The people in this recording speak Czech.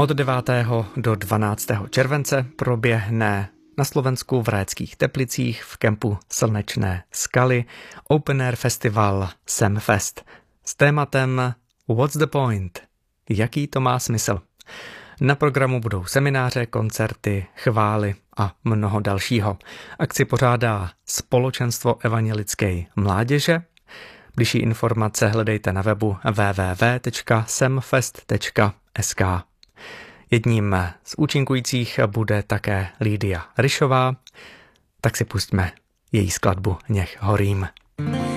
Od 9. do 12. července proběhne na Slovensku v Rajeckých Teplicích v kempu Slnečné skaly Open Air Festival Semfest s tématem What's the point? Jaký to má smysl? Na programu budou semináře, koncerty, chvály a mnoho dalšího. Akci pořádá Společenstvo evangelické mládeže. Bližší informace hledejte na webu www.semfest.sk. Jedním z účinkujících bude také Lídia Ryšová, tak si pustíme její skladbu Nech horím.